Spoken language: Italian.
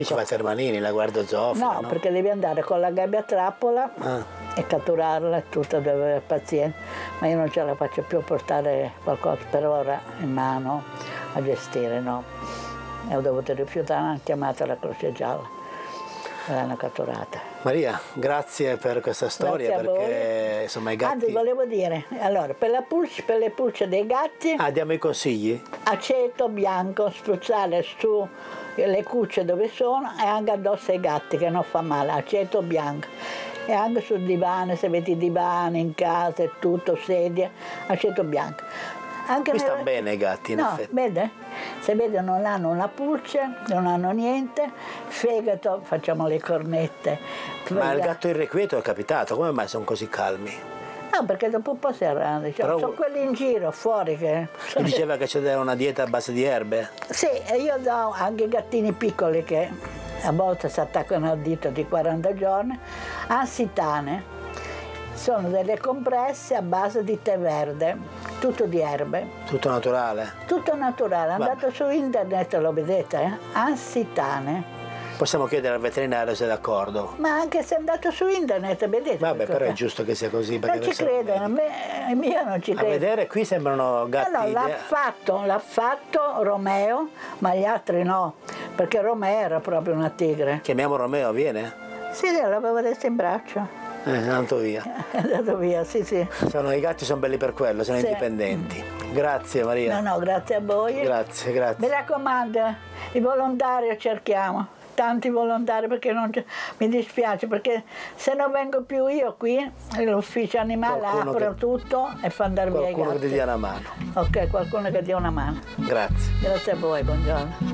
Ci fate Ermanini, la guardia zoofila, No, perché devi andare con la gabbia a trappola Ah. e catturarla e tutto, devi avere pazienza. Ma io non ce la faccio più a portare qualcosa per ora in mano a gestire, no. E ho dovuto rifiutare una chiamata alla Croce Gialla. L'hanno catturata. Maria, grazie per questa storia, Grazie a perché voi. insomma i gatti... Anzi, volevo dire, allora, per le pulce dei gatti, Ah, diamo i consigli? aceto bianco, spruzzare su le cucce dove sono e anche addosso ai gatti, che non fa male, aceto bianco. E anche sul divano, se avete i divani in casa e tutto, sedie, aceto bianco. Anche Qui stanno bene i gatti, in no, effetti. vede? Se vede non hanno una pulce, non hanno niente, fegato, facciamo le cornette. Ma il gatto irrequieto è capitato, come mai sono così calmi? No, perché dopo un po' si arrangia. Però- Sono quelli in giro, fuori che... Mi diceva che c'è una dieta a base di erbe. Sì, e io do anche i gattini piccoli che a volte si attaccano al dito di 40 giorni, ansitane. Sono delle compresse a base di tè verde, tutto di erbe, Tutto naturale. tutto naturale. Vabbè. Andate su internet, lo vedete, ansitane. Possiamo chiedere al veterinario se è d'accordo. Ma anche se andate su internet, vedete. Vabbè, perché- però è giusto che sia così. Perché Non ci noi siamo credono, medici. io non ci A credo. vedere qui sembrano gatti... No, l'ha fatto Romeo, ma gli altri no, perché Romeo era proprio una tigre. Chiamiamo Romeo, viene? Sì, l'avevo adesso in braccio. È andato via. È andato via, sì, sì. I gatti sono belli per quello, sono Sì. indipendenti. Grazie Maria. No, grazie a voi. Grazie, grazie. Mi raccomando, i volontari cerchiamo, tanti volontari, perché non c'è- mi dispiace, perché se non vengo più io qui, l'ufficio animale Qualcuno apro che- tutto e fa andare via i Qualcuno che gatti. ti dia una mano. Ok, qualcuno che dia una mano. Grazie. Grazie a voi, buongiorno.